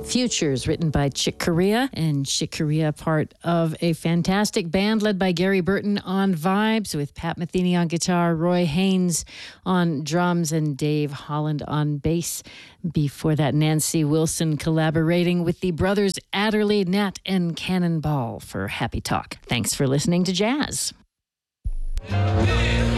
Futures, written by Chick Corea, and Chick Corea, part of a fantastic band led by Gary Burton on vibes, with Pat Metheny on guitar, Roy Haynes on drums, and Dave Holland on bass. Before that, Nancy Wilson collaborating with the brothers Adderley, Nat, and Cannonball for Happy Talk. Thanks for listening to Jazz.